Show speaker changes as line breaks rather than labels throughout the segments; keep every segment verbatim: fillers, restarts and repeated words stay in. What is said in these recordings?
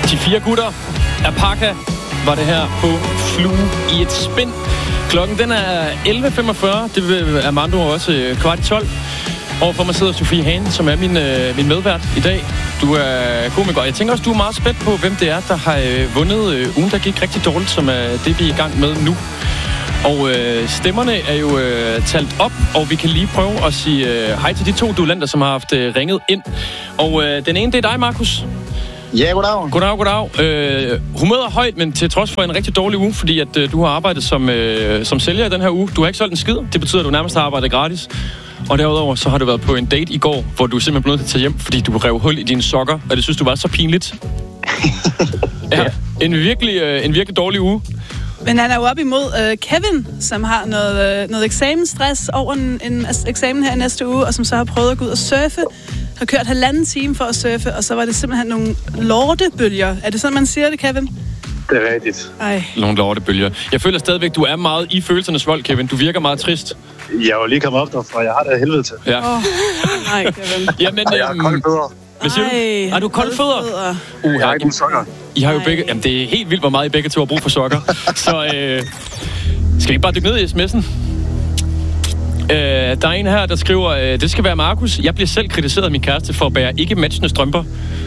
De fire gutter af Parka var det her på Flue i et spind. Klokken den er elleve femogfyrre. Det er med andre ord også kvart i tolv. Overfor mig sidder Sofie Hane, som er min, øh, min medvært i dag. Du er komiker. Jeg tænker også, du er meget spændt på, hvem det er, der har øh, vundet øh, ugen, der gik rigtig dårligt, som er det, vi er i gang med nu. Og øh, stemmerne er jo øh, talt op, og vi kan lige prøve at sige øh, hej til de to duellander, som har haft øh, ringet ind. Og øh, den ene, det er dig, Markus.
Ja, goddag.
Goddag, goddag. Øh, humøret er højt, men til trods for en rigtig dårlig uge, fordi at øh, du har arbejdet som, øh, som sælger i den her uge. Du har ikke solgt en skid. Det betyder, at du nærmest har arbejdet gratis. Og derudover så har du været på en date i går, hvor du simpelthen blev nødt til at tage hjem, fordi du rev hul i dine sokker, og det synes du var så pinligt. Ja, en virkelig, øh, en virkelig dårlig uge.
Men han er jo op imod øh, Kevin, som har noget, øh, noget eksamensstress over en, en eksamen her næste uge, og som så har prøvet at gå ud og surfe. Har kørt halvanden time for at surfe, og så var det simpelthen nogle lortebølger. Er det sådan, man siger det, Kevin?
Det er rigtigt.
Ej.
Nogle lortebølger. Jeg føler stadigvæk, du er meget i følelsernes vold, Kevin. Du virker meget trist.
Jeg er jo lige kommet op derfra, jeg har det af helvede til.
Ja.
Åh, oh, nej, Kevin.
Jamen,
og jeg har kolde fødder.
Hvad siger du? Har du kolde fødder?
Uh, jeg har ikke nogen sokker.
I har jo begge... Jamen, det er helt vildt, hvor meget I begge to har brug for sokker. Så øh, skal vi ikke bare dykke ned i sms'en? Øh, der er en her, der skriver, øh, det skal være Markus. Jeg bliver selv kritiseret af min kæreste for at bære ikke matchende strømper.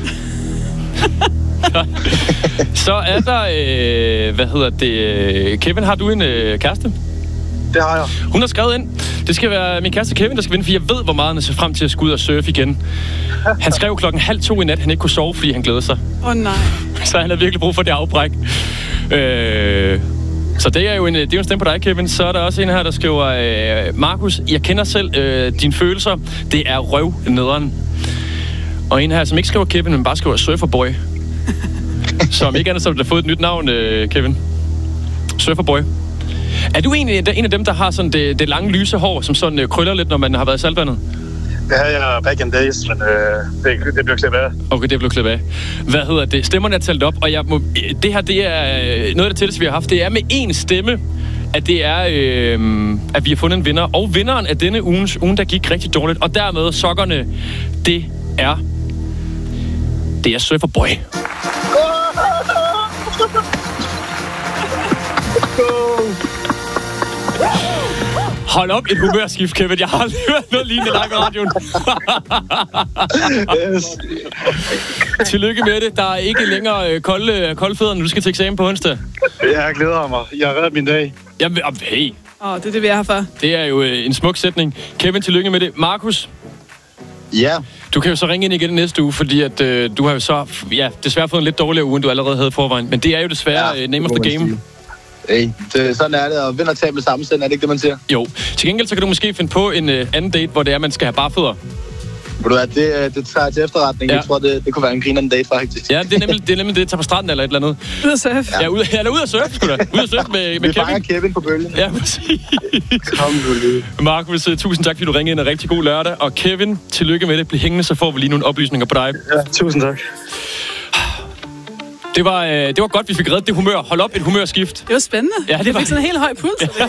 Så er der, øh, hvad hedder det, Kevin, har du en øh, kæreste?
Det har jeg.
Hun har skrevet ind, det skal være min kæreste Kevin, der skal vinde, for jeg ved, hvor meget han ser frem til at skulle ud og surfe igen. Han skrev klokken halv to i nat, han ikke kunne sove, fordi han glæder sig.
Åh oh, nej.
Så han har virkelig brug for det afbræk. Øh, så det er jo en, det er jo en stemme på dig, Kevin. Så er der også en her, der skriver, øh, Markus, jeg kender selv øh, dine følelser. Det er røv nederen. Og en her, som ikke skriver Kevin, men bare skriver Surferboy. Som ikke andet, så har du fået et nyt navn, øh, Kevin. Surferboy. Er du egentlig en af dem, der har sådan det, det lange lyse hår, som sådan øh, krøller lidt, når man har været i saltvandet?
Det har jeg back in days, men øh, det, det blev klippet af.
Okay, det blev klippet af. Hvad hedder det? Stemmerne er talt op, og jeg må, det her, det er noget af det tætteste, vi har haft. Det er med én stemme, at det er, øh, at vi har fundet en vinder. Og vinderen af denne ugens, ugen, der gik rigtig dårligt. Og dermed sokkerne, det er... Det er Surferboy. Hold op, et humørskift, Kevin. Jeg har aldrig hørt noget lignende live i radioen.
Yes.
Tillykke med det. Der er ikke længere øh, kolde, kolde fødder, når du skal til eksamen på onsdag.
Jeg glæder mig. Jeg har reddet min dag.
Jamen, hey.
Åh, oh, det er det, vi er her for.
Det er jo øh, en smuk sætning. Kevin, tillykke med det. Markus?
Ja.
Du kan jo så ringe ind igen næste uge, fordi at, øh, du har jo så ja, desværre fået en lidt dårligere uge, end du allerede havde forvejen. Men det er jo desværre ja, name of the game.
Hey, det, sådan er det, og vind og tab med samme send, er det ikke det, man siger?
Jo. Til gengæld så kan du måske finde på en øh, anden date, hvor det er, man skal have bare fødder.
Ved du hvad, det, det tager jeg til efterretning. Ja. Jeg tror, det, det kunne være en grinerende date, faktisk.
Ja, det er nemlig det, er nemlig det tager på stranden eller et eller andet.
Ud at surfe.
Ja, ud, eller ud at surfe, sgu da. Ud at surfe med, med
Vi
Kevin.
fanger Kevin på bølgen.
Ja, præcis.
Kom du lige.
Markus, tusind tak, fordi du ringede ind, og rigtig god lørdag. Og Kevin, tillykke med det. Bliv hængende, så får vi lige nogle oplysninger på dig.
Ja, tusind tak.
Det var, øh, det var godt, vi fik reddet det humør. Hold op, et humørskift.
Det var spændende.
Ja, det
jeg
var...
fik sådan en helt høj puls.